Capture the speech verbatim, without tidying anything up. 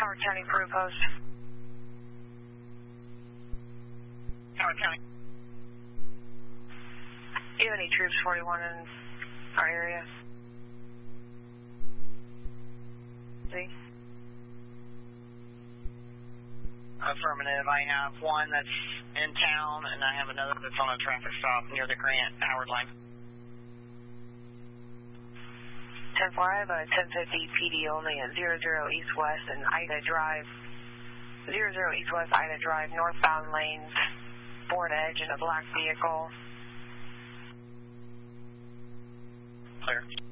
Howard County Peru Post. Howard County. Do you have any troops forty-one in our area? See? Affirmative. I have one that's in town, and I have another that's on a traffic stop near the Grant Howard line. ten four, I have a ten fifty P D only at zero zero East West and Ida Drive, zero zero East West Ida Drive, northbound lanes, board edge in a black vehicle. Clear.